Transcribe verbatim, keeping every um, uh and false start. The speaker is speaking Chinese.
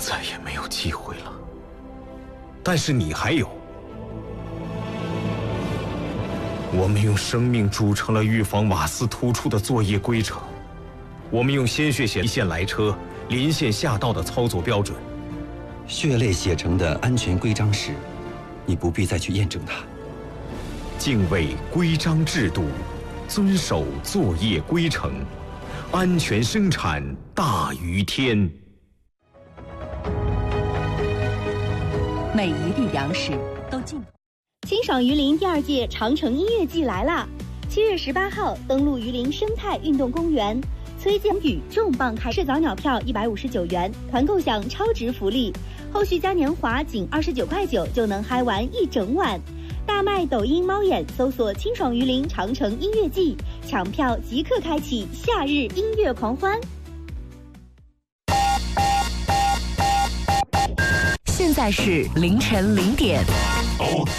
再也没有机会了。但是你还有。我们用生命筑成了预防瓦斯突出的作业规程，我们用鲜血写一线来车、临线下道的操作标准。 血泪写成的安全规章时，你不必再去验证它。 敬畏规章制度，遵守作业规程，安全生产大于天。 每一粒粮食都进。 清爽榆林第二届长城音乐季来啦！七月十八号登陆榆林生态运动公园，崔健宇重磅开市早鸟票一百五十九元，团购享超值福利，后续嘉年华仅二十九块九就能嗨玩一整晚。大麦抖音猫眼搜索清爽榆林长城音乐季，抢票即刻开启夏日音乐狂欢。 现在是凌晨零点。